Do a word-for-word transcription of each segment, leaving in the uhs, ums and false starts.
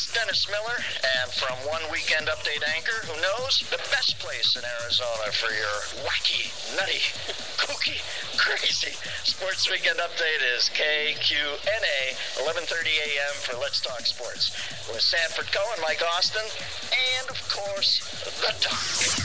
Dennis Miller, and from One Weekend Update anchor, who knows, the best place in Arizona for your wacky, nutty, kooky, crazy Sports Weekend Update is K Q N A, eleven thirty a.m. for Let's Talk Sports, with Sanford Cohen, Mike Austin, and, of course, the Doc.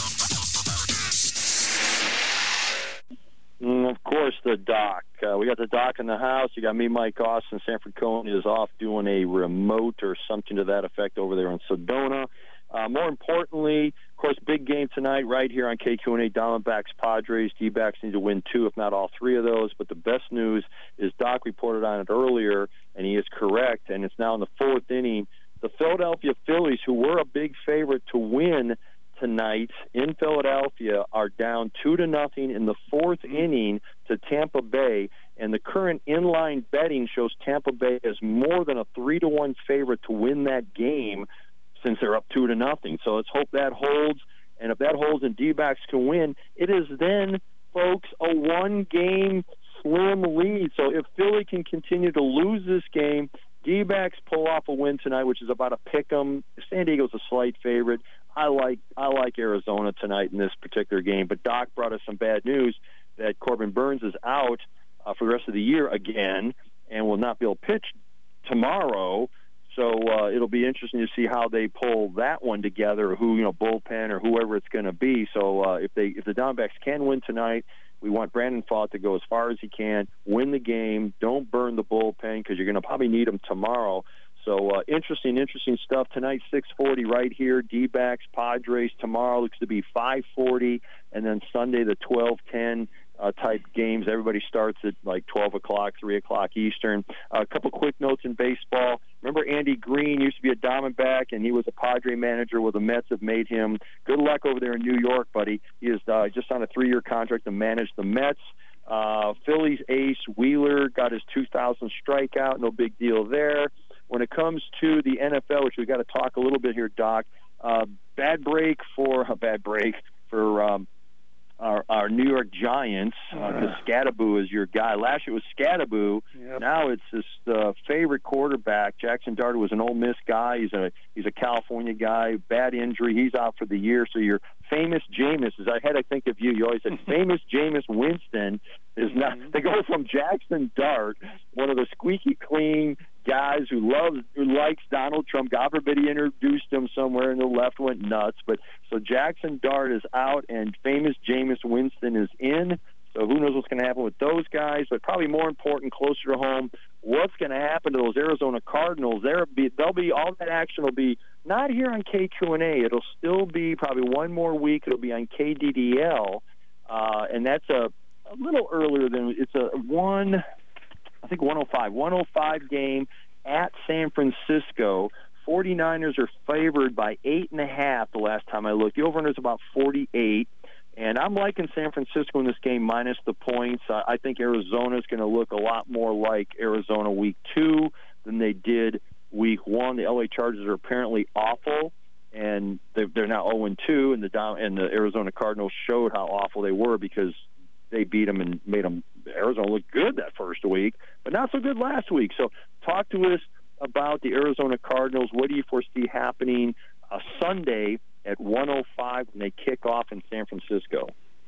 Mm, of course, the Doc. Uh, we got the Doc in the house. You got me, Mike Austin. Sanford Cohen is off doing a remote or something to that effect over there in Sedona. Uh, more importantly, of course, big game tonight right here on K Q N A, Diamondbacks, Padres. D-backs need to win two, if not all three of those. But the best news is Doc reported on it earlier, and he is correct, and it's now in the fourth inning. The Philadelphia Phillies, who were a big favorite to win tonight in Philadelphia, are down two to nothing in the fourth inning to Tampa Bay, and the current inline betting shows Tampa Bay is more than a three to one favorite to win that game since they're up two to nothing. So let's hope that holds, and if that holds and D-backs can win, it is then, folks, a one-game slim lead. So if Philly can continue to lose this game, D-backs pull off a win tonight, which is about a pick 'em. San Diego's a slight favorite. I like I like Arizona tonight in this particular game, but Doc brought us some bad news that Corbin Burnes is out uh, for the rest of the year again and will not be able to pitch tomorrow. So uh, it'll be interesting to see how they pull that one together, who, you know, bullpen or whoever it's going to be. So uh, if they if the Diamondbacks can win tonight, we want Brandon Pfaadt to go as far as he can, win the game, don't burn the bullpen because you're going to probably need him tomorrow. So uh, interesting, interesting stuff. Tonight, six forty right here, D-backs, Padres. Tomorrow looks to be five forty, and then Sunday, the twelve ten uh, type games. Everybody starts at like twelve o'clock, three o'clock Eastern. Uh, a couple quick notes in baseball. Remember Andy Green used to be a Diamondback, and he was a Padre manager where the Mets have made him. Good luck over there in New York, buddy. He is uh, just on a three-year contract to manage the Mets. Uh, Phillies ace Wheeler got his two thousand strikeout. No big deal there. When it comes to the N F L, which we've got to talk a little bit here, Doc, uh, bad break for a bad break for um, our, our New York Giants. Because uh, Scadaboo is your guy. Last year it was Scadaboo. Yep. Now it's his uh, favorite quarterback. Jackson Dart was an Ole Miss guy. He's a he's a California guy. Bad injury. He's out for the year. So your famous Jameis, as I had to think of you, you always said famous Jameis Winston is now. They go from Jackson Dart, one of the squeaky clean guys who loves, who likes Donald Trump. God forbid he introduced him somewhere and the left went nuts. But so Jackson Dart is out and famous Jameis Winston is in. So who knows what's going to happen with those guys? But probably more important, closer to home, what's going to happen to those Arizona Cardinals? There be they'll be all that action will be not here on K Q N A. It'll still be probably one more week. It'll be on K D D L, uh, and that's a, a little earlier than it's a one. I think one oh five. one oh five game at San Francisco. forty-niners are favored by eight and a half the last time I looked. The over-under is about forty-eight. And I'm liking San Francisco in this game minus the points. Uh, I think Arizona is going to look a lot more like Arizona week two than they did week one. The L A Chargers are apparently awful, and they're, they're now oh and two, and the, and the Arizona Cardinals showed how awful they were because they beat them and made them Arizona look good that first week, but not so good last week. So talk to us about the Arizona Cardinals. What do you foresee happening uh, Sunday at one oh five when they kick off in San Francisco?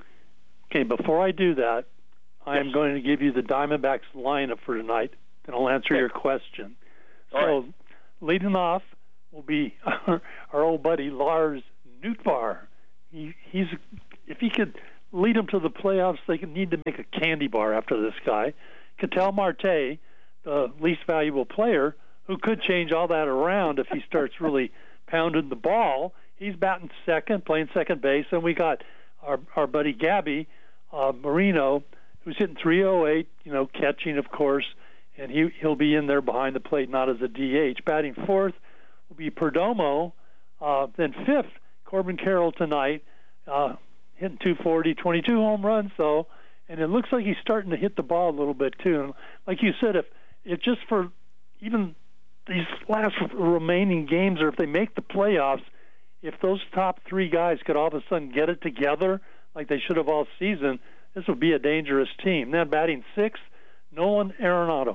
Okay, before I do that, I am yes. going to give you the Diamondbacks lineup for tonight, and I'll answer okay. your question. All so right. leading off will be our, our old buddy Lars Nootbaar. He, he's if he could lead them to the playoffs, they need to make a candy bar after this guy. Ketel Marte, the least valuable player, who could change all that around if he starts really pounding the ball. He's batting second, playing second base. And we got our our buddy Gabby uh, Marino, who's hitting three oh eight, you know, catching, of course, and he, he'll be in there behind the plate, not as a D H. Batting fourth will be Perdomo. Uh, then fifth, Corbin Carroll tonight, uh, hitting two forty, twenty-two home runs, though, and it looks like he's starting to hit the ball a little bit, too. And like you said, if, if just for even these last remaining games, or if they make the playoffs, if those top three guys could all of a sudden get it together like they should have all season, this would be a dangerous team. Then batting sixth, Nolan Arenado,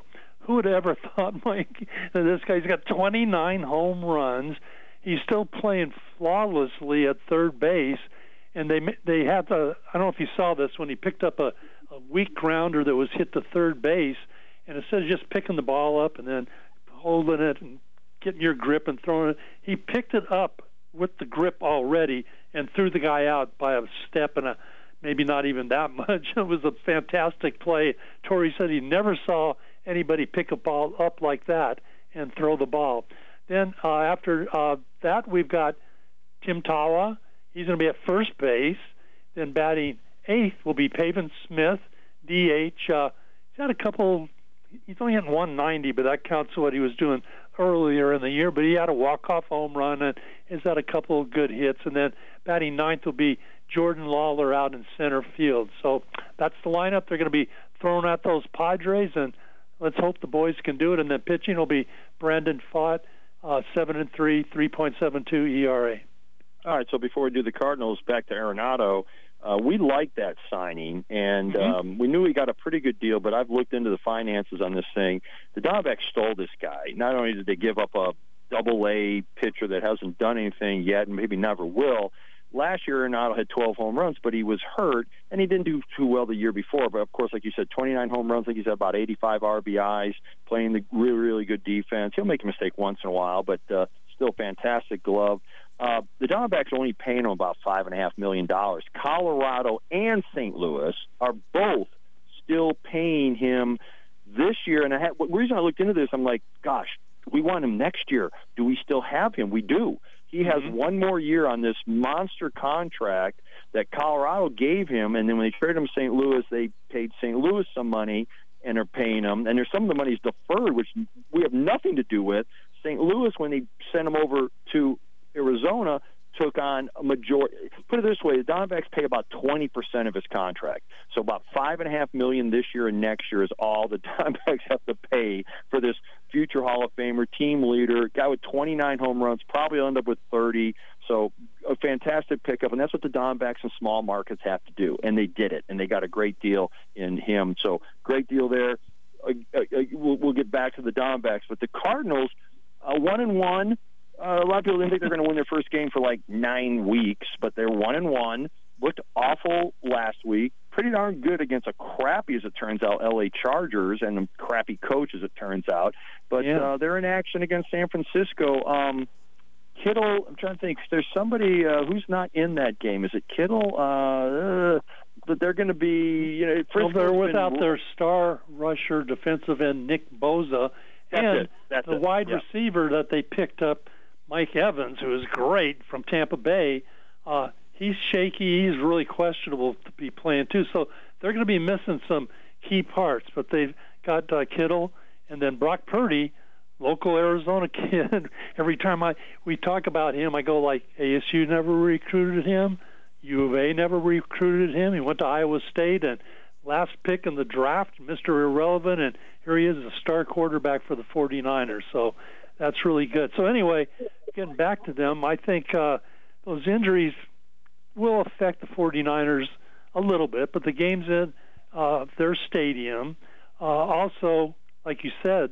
who would have ever thought, Mike, that this guy's got twenty-nine home runs. He's still playing flawlessly at third base, and they they had to. I don't know if you saw this when he picked up a, a weak grounder that was hit to third base, and instead of just picking the ball up and then holding it and getting your grip and throwing it, he picked it up with the grip already and threw the guy out by a step and a maybe not even that much. It was a fantastic play. Torrey said he never saw anybody pick a ball up like that and throw the ball. Then uh, after uh, that, we've got Tim Tawa. He's going to be at first base. Then batting eighth will be Pavin Smith, D H. Uh, he's had a couple. He's only hitting one ninety, but that counts what he was doing earlier in the year. But he had a walk-off home run and has had a couple of good hits. And then batting ninth will be Jordan Lawler out in center field. So that's the lineup. They're going to be throwing at those Padres, and let's hope the boys can do it. And then pitching will be Brandon Pfaadt, uh, seven and three, three point seven two E R A. All right. So before we do the Cardinals, back to Arenado. Uh, we like that signing, and mm-hmm. um, we knew he got a pretty good deal, but I've looked into the finances on this thing. The Diamondbacks stole this guy. Not only did they give up a double-A pitcher that hasn't done anything yet and maybe never will, last year Arenado had twelve home runs, but he was hurt, and he didn't do too well the year before. But, of course, like you said, twenty-nine home runs. I think he's had about eighty-five R B Is, playing the really, really good defense. He'll make a mistake once in a while, but uh, still fantastic glove. Uh, the Diamondbacks are only paying him about five and a half million dollars. Colorado and Saint Louis are both still paying him this year. And I had, the reason I looked into this, I'm like, gosh, we want him next year. Do we still have him? We do. He has mm-hmm. one more year on this monster contract that Colorado gave him, and then when they traded him to Saint Louis, they paid Saint Louis some money and are paying him. And there's some of the money's deferred, which we have nothing to do with. Saint Louis, when they sent him over to Arizona, took on a majority. Put it this way: the Diamondbacks pay about twenty percent of his contract, so about five and a half million this year and next year is all the Diamondbacks have to pay for this future Hall of Famer, team leader, guy with twenty-nine home runs, probably end up with thirty. So a fantastic pickup, and that's what the Diamondbacks in small markets have to do, and they did it, and they got a great deal in him. So great deal there. Uh, uh, we'll, we'll get back to the Diamondbacks, but the Cardinals, uh, one and one. Uh, a lot of people didn't think they're going to win their first game for like nine weeks, but they're one and one. Looked awful last week. Pretty darn good against a crappy, as it turns out, L A Chargers and a crappy coach, as it turns out. But yeah. uh, they're in action against San Francisco. Um, Kittle, I'm trying to think. There's somebody uh, who's not in that game. Is it Kittle? Uh, uh, but they're going to be, you know, well, they're without been... their star rusher, defensive end Nick Bosa, That's and it. That's the it. wide yeah. receiver that they picked up, Mike Evans, who is great from Tampa Bay. Uh, he's shaky. He's really questionable to be playing too. So they're going to be missing some key parts. But they've got uh, Kittle and then Brock Purdy, local Arizona kid. Every time I we talk about him, I go like, A S U never recruited him. U of A never recruited him. He went to Iowa State and last pick in the draft, Mister Irrelevant, and here he is, a star quarterback for the forty-niners. So that's really good. So anyway, getting back to them, I think uh, those injuries will affect the forty-niners a little bit, but the game's in uh, their stadium. Uh, also, like you said,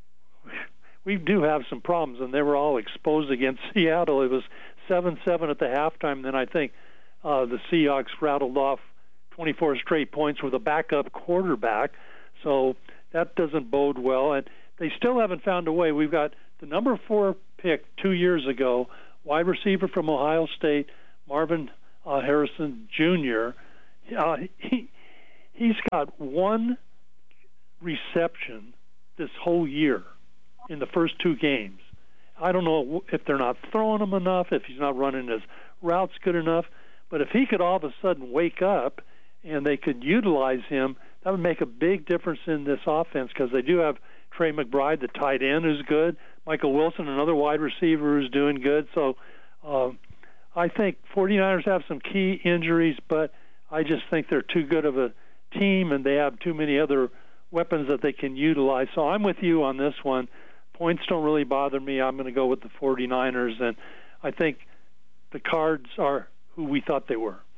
we do have some problems, and they were all exposed against Seattle. It was seven seven at the halftime. Then I think uh, the Seahawks rattled off twenty-four straight points with a backup quarterback. So that doesn't bode well. And they still haven't found a way. We've got the number four pick two years ago, wide receiver from Ohio State, Marvin uh, Harrison Junior Uh, he, he's got one reception this whole year in the first two games. I don't know if they're not throwing him enough, if he's not running his routes good enough, but if he could all of a sudden wake up and they could utilize him, that would make a big difference in this offense because they do have Trey McBride, the tight end, who's good. Michael Wilson, another wide receiver, who's doing good. So uh, I think forty-niners have some key injuries, but I just think they're too good of a team and they have too many other weapons that they can utilize. So I'm with you on this one. Points don't really bother me. I'm going to go with the forty-niners, and I think the Cards are who we thought they were.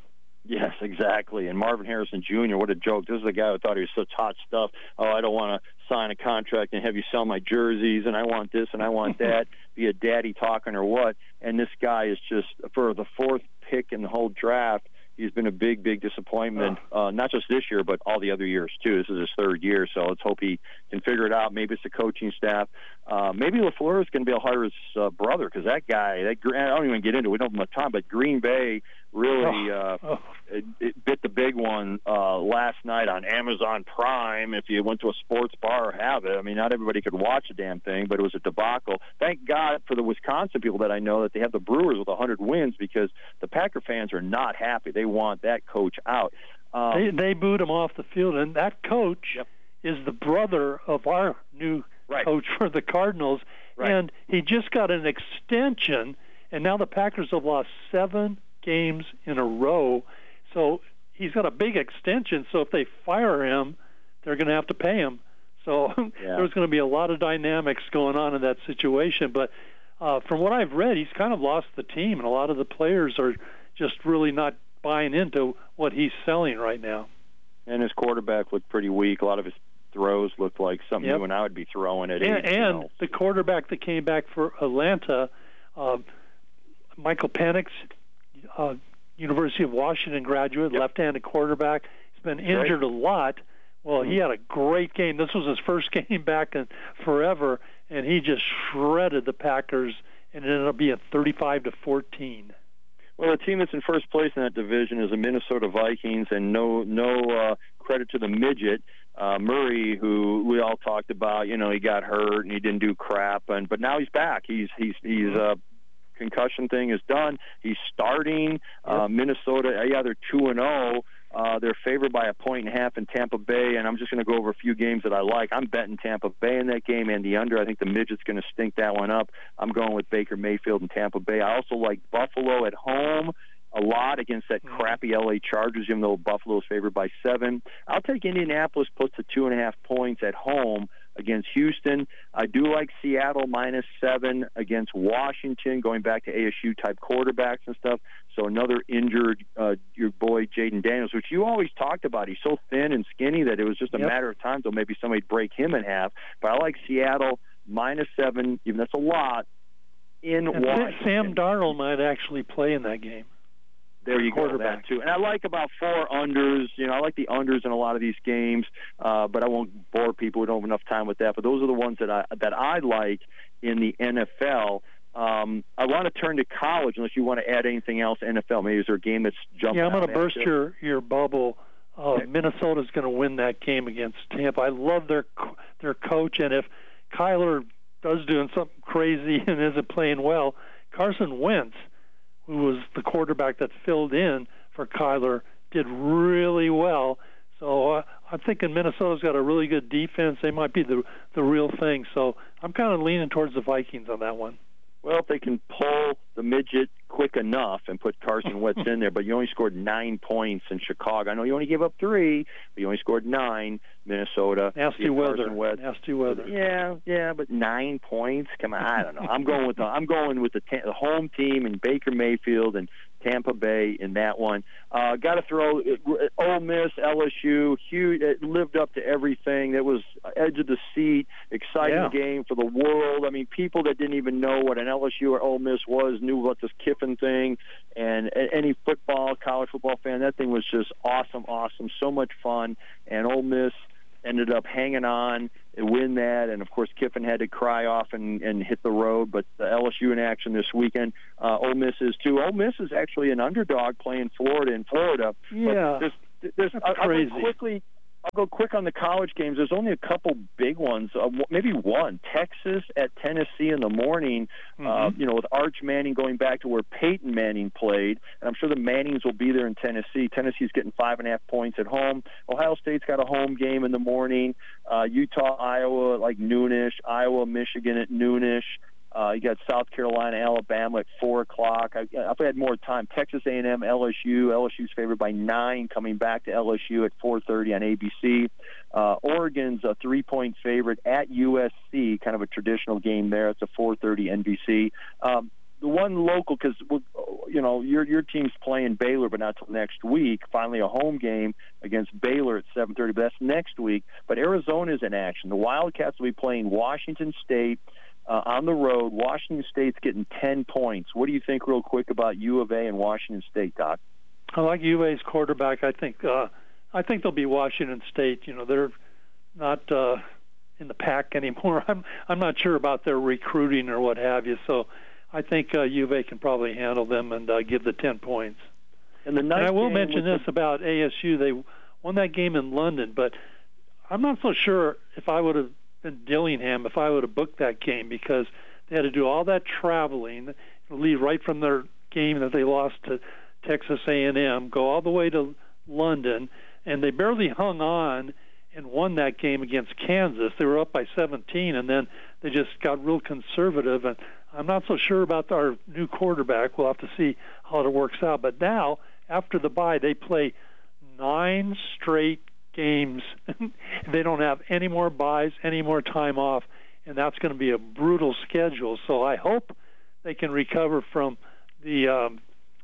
Yes, exactly. And Marvin Harrison Junior, what a joke. This is a guy who thought he was such hot stuff. Oh, I don't want to sign a contract and have you sell my jerseys, and I want this and I want that, be a daddy talking or what. And this guy is just, for the fourth pick in the whole draft, he's been a big, big disappointment, uh, not just this year, but all the other years, too. This is his third year, so let's hope he can figure it out. Maybe it's the coaching staff. Uh, maybe LaFleur is going to be able to hire his uh, brother, because that guy, that, I don't even get into it. We don't have much time, but Green Bay really uh, oh. it, it bit the big one uh, last night on Amazon Prime. If you went to a sports bar or have it, I mean, not everybody could watch the damn thing, but it was a debacle. Thank God for the Wisconsin people that I know that they have the Brewers with one hundred wins, because the Packer fans are not happy. They want that coach out. Um, they, they booed him off the field, and that coach yep. is the brother of our new right. coach for the Cardinals, right. and he just got an extension, and now the Packers have lost seven games in a row. So he's got a big extension, so if they fire him, they're going to have to pay him. So yeah. there's going to be a lot of dynamics going on in that situation. But uh, from what I've read, he's kind of lost the team, and a lot of the players are just really not buying into what he's selling right now. And his quarterback looked pretty weak. A lot of his throws looked like something yep. you and I would be throwing at and, age. And you know. the quarterback that came back for Atlanta, uh, Michael Penix, uh, University of Washington graduate, yep. left-handed quarterback. He's been injured right. a lot. Well, mm-hmm. he had a great game. This was his first game back in forever, and he just shredded the Packers, and it ended up being thirty-five to fourteen. Well, the team that's in first place in that division is the Minnesota Vikings, and no no uh, credit to the midget uh, Murray, who we all talked about. You know, he got hurt and he didn't do crap, and but now he's back. He's he's he's uh, concussion thing is done. He's starting. Yep. Uh, Minnesota, yeah, they're two and zero. Uh, they're favored by a point and a half in Tampa Bay, and I'm just going to go over a few games that I like. I'm betting Tampa Bay in that game and the under. I think the midget's going to stink that one up. I'm going with Baker Mayfield and Tampa Bay. I also like Buffalo at home a lot against that crappy L A Chargers, even though Buffalo's favored by seven. I'll take Indianapolis plus the two and a half points at home against Houston. I do like Seattle minus seven against Washington, going back to A S U-type quarterbacks and stuff. So another injured, uh, your boy Jaden Daniels, which you always talked about. He's so thin and skinny that it was just a yep. matter of time till maybe somebody'd break him in half. But I like Seattle minus seven, even that's a lot, in and Washington. Sam Darnold might actually play in that game. There you go, that too. And I like about four unders. You know, I like the unders in a lot of these games, uh, but I won't bore people. We don't have enough time with that. But those are the ones that I that I like in the N F L. Um, I want to turn to college, unless you want to add anything else. N F L, maybe is there a game that's jumping? Yeah, I'm going to burst you? your your bubble. Uh, okay. Minnesota's going to win that game against Tampa. I love their their coach, and if Kyler does doing something crazy and isn't playing well, Carson Wentz, who was the quarterback that filled in for Kyler, did really well. So uh, I'm thinking Minnesota's got a really good defense. They might be the the real thing. So I'm kind of leaning towards the Vikings on that one. Well, if they can pull the midget quick enough and put Carson Wentz in there, but you only scored nine points in Chicago. I know you only gave up three, but you only scored nine. Minnesota. Nasty weather. Nasty weather. Yeah, yeah, but nine points. Come on, I don't know. I'm going with the I'm going with the, ta- the home team and Baker Mayfield and Tampa Bay in that one. Uh, got to throw Ole Miss, L S U. Huge. It lived up to everything. It was edge of the seat, exciting yeah. game for the world. I mean, people that didn't even know what an L S U or Ole Miss was knew about this Kiffin thing. And any football, college football fan, that thing was just awesome, awesome. So much fun. And Ole Miss ended up hanging on and win that, and of course Kiffin had to cry off and, and hit the road. But the L S U in action this weekend. Uh, Ole Miss is too. Ole Miss is actually an underdog playing Florida in Florida. Yeah, but there's, there's, That's I'll, crazy. I'll go quickly. I'll go quick on the college games. There's only a couple big ones, uh, maybe one. Texas at Tennessee in the morning, mm-hmm. uh, you know, with Arch Manning going back to where Peyton Manning played. And I'm sure the Mannings will be there in Tennessee. Tennessee's getting five and a half points at home. Ohio State's got a home game in the morning. Uh, Utah, Iowa, like noonish. Iowa, Michigan at noonish. Uh, you got South Carolina, Alabama at four o'clock. I, if I had more time, Texas A and M, L S U. L S U's favored by nine, coming back to L S U at four thirty on A B C. Uh, Oregon's a three-point favorite at U S C, kind of a traditional game there. It's a four thirty N B C. Um, the one local, because you know your your team's playing Baylor, but not till next week. Finally, a home game against Baylor at seven thirty, but that's next week. But Arizona's in action. The Wildcats will be playing Washington State uh, on the road. Washington State's getting ten points. What do you think, real quick, about U of A and Washington State, Doc? I like U of A's quarterback. I think uh, I think they'll be Washington State. You know, they're not uh, in the pack anymore. I'm I'm not sure about their recruiting or what have you. So I think uh, U of A can probably handle them and uh, give the ten points. And, the and I will mention this the... about A S U. They won that game in London, but I'm not so sure if I would have been Dillingham if I would have booked that game, because they had to do all that traveling, leave right from their game that they lost to Texas A and M, go all the way to London, and they barely hung on and won that game against Kansas. They were up by seventeen, and then they just got real conservative. And I'm not so sure about our new quarterback. We'll have to see how it works out. But now, after the bye, they play nine straight games. They don't have any more byes, any more time off, and that's going to be a brutal schedule. So I hope they can recover from the um,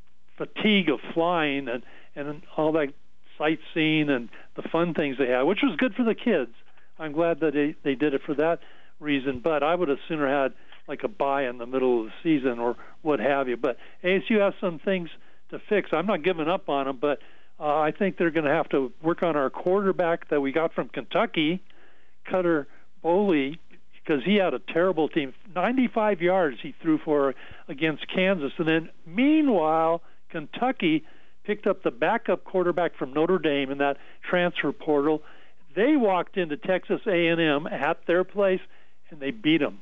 fatigue of flying and, and all that sightseeing and the fun things they had, which was good for the kids. I'm glad that they, they did it for that reason, but I would have sooner had like a bye in the middle of the season or what have you. But A S U has some things to fix. I'm not giving up on them, but uh, I think they're going to have to work on our quarterback that we got from Kentucky, Cutter Boley, because he had a terrible team. ninety-five yards he threw for against Kansas. And then meanwhile, Kentucky picked up the backup quarterback from Notre Dame in that transfer portal. They walked into Texas A and M at their place, and they beat them.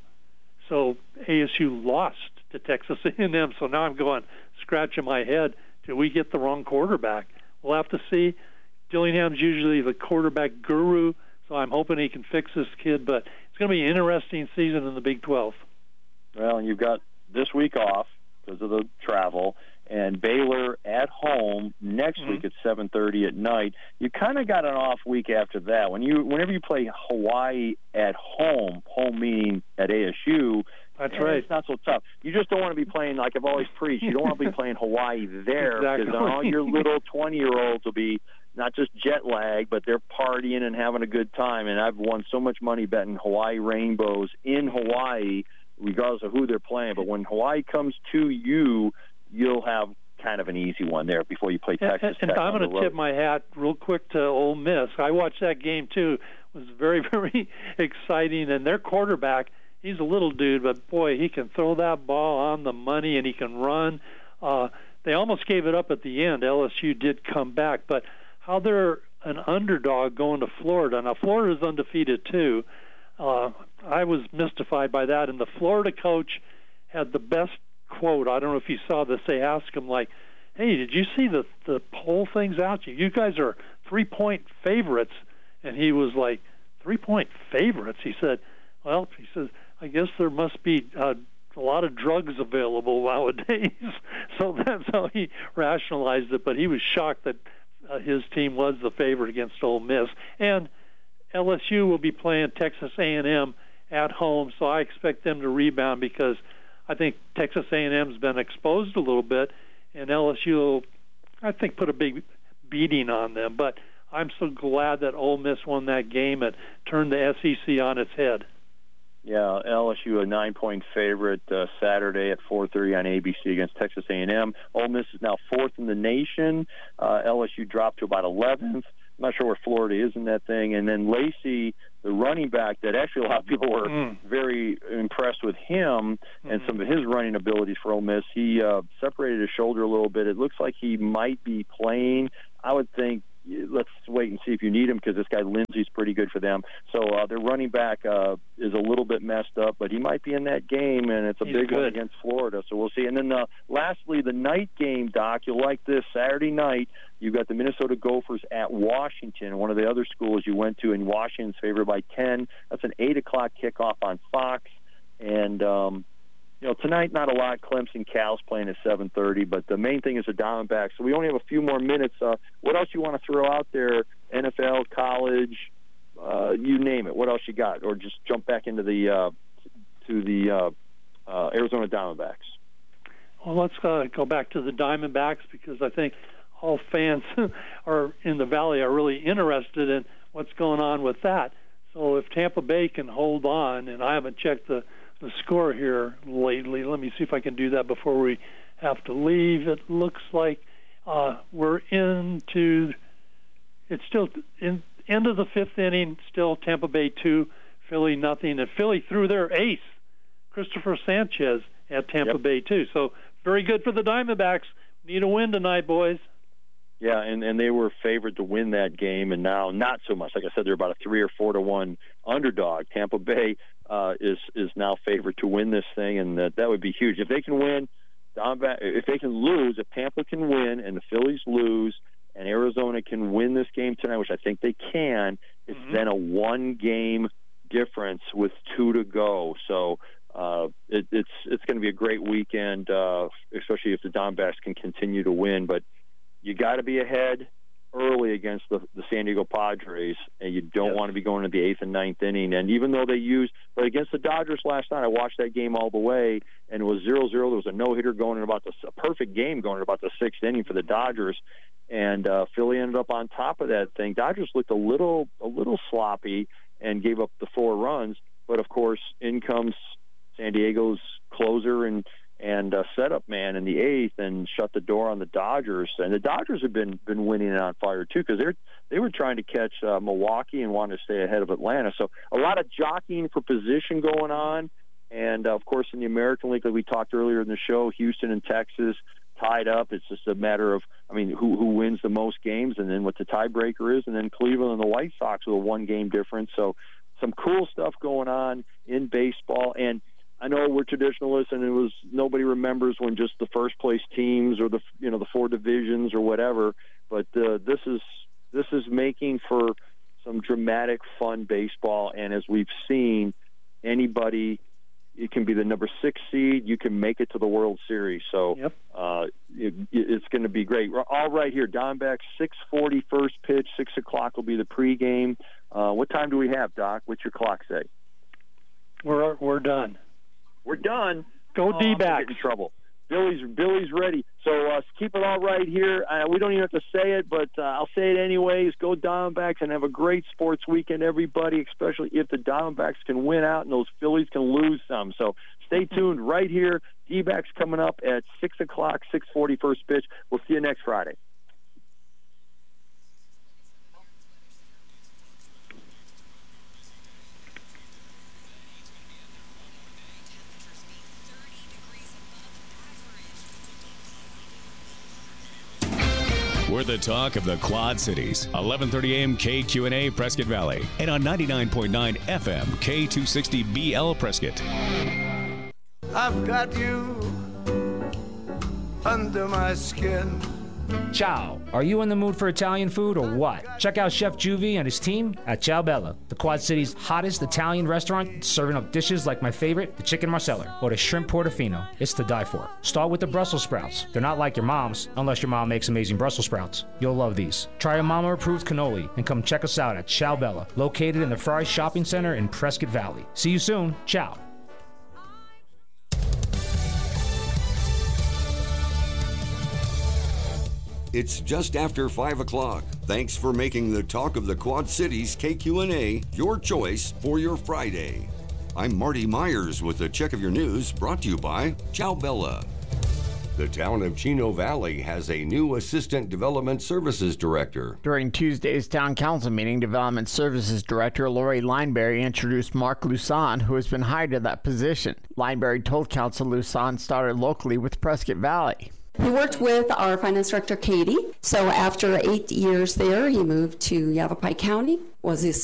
So A S U lost to Texas A and M. So now I'm going, scratching my head, did we get the wrong quarterback? We'll have to see. Dillingham's usually the quarterback guru, so I'm hoping he can fix this kid. But it's going to be an interesting season in the Big twelve. Well, and you've got this week off because of the travel, and Baylor at home next mm-hmm. week at seven thirty at night. You kind of got an off week after that. When you, whenever you play Hawaii at home, home meaning at A S U, that's right. It's not so tough. You just don't want to be playing, like I've always preached, you don't want to be playing Hawaii there exactly. because all your little twenty-year-olds will be not just jet lag, but they're partying and having a good time. And I've won so much money betting Hawaii Rainbows in Hawaii, regardless of who they're playing. But when Hawaii comes to you, you'll have kind of an easy one there before you play Texas and, Tech. And I'm going to tip my hat real quick to Ole Miss. I watched that game, too. It was very, very exciting. And their quarterback, he's a little dude, but, boy, he can throw that ball on the money and he can run. Uh, they almost gave it up at the end. L S U did come back. But how they're an underdog going to Florida. Now, Florida's undefeated, too. Uh, I was mystified by that. And the Florida coach had the best quote. I don't know if you saw this. They asked him, like, hey, did you see the, the poll things out? You, you guys are three-point favorites. And he was like, three-point favorites? He said, well, he says, I guess there must be uh, a lot of drugs available nowadays. So that's how he rationalized it. But he was shocked that uh, his team was the favorite against Ole Miss. And L S U will be playing Texas A and M at home, so I expect them to rebound because I think Texas A and M's been exposed a little bit, and L S U will, I think, put a big beating on them. But I'm so glad that Ole Miss won that game and turned the S E C on its head. Yeah, L S U a nine-point favorite uh, Saturday at four thirty on A B C against Texas A and M. Ole Miss is now fourth in the nation. Uh, L S U dropped to about eleventh. I'm not sure where Florida is in that thing. And then Lacey, the running back, that actually a lot of people were mm. very impressed with him and mm. some of his running abilities for Ole Miss. He uh, separated his shoulder a little bit. It looks like he might be playing. I would think let's wait and see if you need him because this guy Lindsey's pretty good for them. So uh, their running back uh, is a little bit messed up, but he might be in that game, and it's a He's big good. one against Florida. So we'll see. And then uh, lastly, the night game, Doc, you'll like this. Saturday night, you've got the Minnesota Gophers at Washington, one of the other schools you went to, and Washington's favored by ten. That's an eight o'clock kickoff on Fox. And, um, you know, tonight, not a lot. Clemson, Cal's playing at seven thirty, but the main thing is the Diamondbacks. So we only have a few more minutes. Uh, what else you want to throw out there? N F L, college, uh, you name it. What else you got? Or just jump back into the uh, to the uh, uh, Arizona Diamondbacks. Well, let's uh, go back to the Diamondbacks because I think all fans are in the Valley are really interested in what's going on with that. So if Tampa Bay can hold on, and I haven't checked the, the score here lately, let me see if I can do that before we have to leave. It looks like uh, we're into, it's still in end of the fifth inning, still Tampa Bay two, Philly nothing. And Philly threw their ace, Christopher Sanchez, at Tampa yep. Bay two. So very good for the Diamondbacks. Need a win tonight, boys. Yeah, and, and they were favored to win that game, and now not so much. Like I said, they're about a three or four to one underdog. Tampa Bay uh, is is now favored to win this thing, and that that would be huge if they can win. If they can lose, if Tampa can win and the Phillies lose, and Arizona can win this game tonight, which I think they can, it's mm-hmm. then a one-game difference with two to go. So uh, it, it's it's going to be a great weekend, uh, especially if the Diamondbacks can continue to win. But you got to be ahead early against the, the San Diego Padres, and you don't yep. want to be going to the eighth and ninth inning. And even though they used, but against the Dodgers last night, I watched that game all the way, and it was zero zero. There was a no-hitter going in about the a perfect game going in about the sixth inning for the Dodgers, and uh, Philly ended up on top of that thing. Dodgers looked a little a little sloppy and gave up the four runs, but of course, in comes San Diego's closer and and uh, setup man in the eighth and shut the door on the Dodgers. And the Dodgers have been been winning it on fire too, because they're they were trying to catch uh, Milwaukee and wanted to stay ahead of Atlanta. So a lot of jockeying for position going on. And uh, of course, in the American League, like we talked earlier in the show, Houston and Texas tied up. It's just a matter of, I mean, who who wins the most games, and then what the tiebreaker is, and then Cleveland and the White Sox with a one game difference. So some cool stuff going on in baseball. And I know we're traditionalists, and it was nobody remembers when just the first place teams or the you know the four divisions or whatever. But uh, this is this is making for some dramatic, fun baseball. And as we've seen, anybody, it can be the number six seed, you can make it to the World Series. So yep. uh, it, it's going to be great. We're all right here, Diamondbacks, six forty first pitch, six o'clock will be the pregame. Uh, what time do we have, Doc? What's your clock say? We're we're done. We're done. Go oh, D-backs. I'm in trouble. Billy's Billy's ready. So uh, keep it all right here. Uh, we don't even have to say it, but uh, I'll say it anyways. Go Diamondbacks and have a great sports weekend, everybody, especially if the Diamondbacks can win out and those Phillies can lose some. So stay tuned right here. D-backs coming up at six o'clock, six forty first pitch. We'll see you next Friday. We're the talk of the Quad Cities. eleven thirty a m K Q N A Prescott Valley. And on ninety-nine point nine F M K two sixty B L Prescott. I've got you under my skin. Ciao. Are you in the mood for Italian food or what? Check out Chef Juvie and his team at Ciao Bella, the Quad City's hottest Italian restaurant, serving up dishes like my favorite, the chicken marsala, or the shrimp portofino. It's to die for. Start with the Brussels sprouts. They're not like your mom's, unless your mom makes amazing Brussels sprouts. You'll love these. Try a mama-approved cannoli and come check us out at Ciao Bella, located in the Fry Shopping Center in Prescott Valley. See you soon. Ciao. It's just after five o'clock. Thanks for making the Talk of the Quad Cities K Q N A your choice for your Friday. I'm Marty Myers with a check of your news brought to you by Ciao Bella. The town of Chino Valley has a new Assistant Development Services Director. During Tuesday's Town Council meeting, Development Services Director Lori Lineberry introduced Mark Lusan, who has been hired to that position. Lineberry told Council Lusan started locally with Prescott Valley. He worked with our finance director, Katie. So after eight years there, he moved to Yavapai County, was the